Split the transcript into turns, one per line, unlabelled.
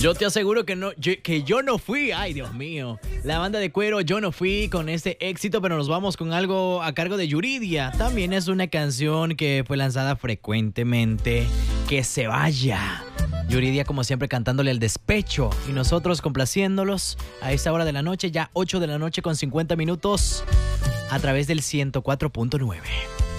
Yo te aseguro que yo no fui. Ay, Dios mío. La banda de Cuero, Yo no fui con este éxito, pero nos vamos con algo a cargo de Yuridia. También es una canción que fue lanzada frecuentemente. Que se vaya. Yuridia, como siempre, cantándole el despecho. Y nosotros complaciéndolos a esta hora de la noche, ya 8 de la noche con 50 minutos, a través del 104.9.